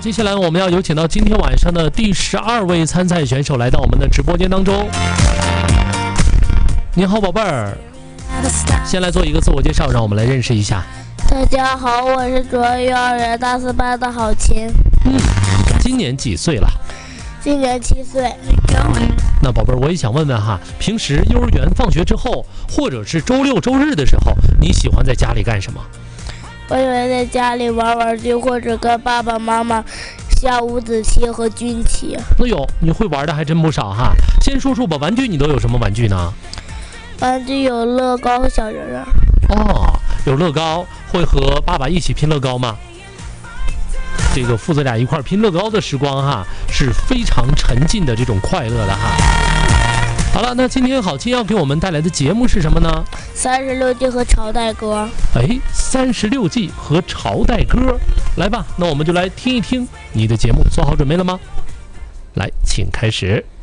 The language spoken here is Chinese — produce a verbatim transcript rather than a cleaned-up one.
接下来我们要有请到今天晚上的第十二位参赛选手来到我们的直播间当中。你好，宝贝儿，先来做一个自我介绍，让我们来认识一下。 大家好，我是卓幼儿园大四班的郝琴。 嗯，今年几岁了？ 今年七岁。 那宝贝儿，我也想问问哈，平时幼儿园放学之后，或者是周六周日的时候，你喜欢在家里干什么？ 我喜欢在家里玩玩具，或者跟爸爸妈妈下五子棋和军棋。 哎呦，你会玩的还真不少哈。先说说吧，玩具你都有什么玩具呢？ 玩具有乐高和小人人。 哦，有乐高，会和爸爸一起拼乐高吗？这个父子俩一块拼乐高的时光哈，是非常沉浸的这种快乐的哈。好了，那今天郝琴要给我们带来的节目是什么呢？ 三十六计和朝代歌。 哎，三十六计和朝代歌，来吧，那我们就来听一听。你的节目做好准备了吗？来，请开始。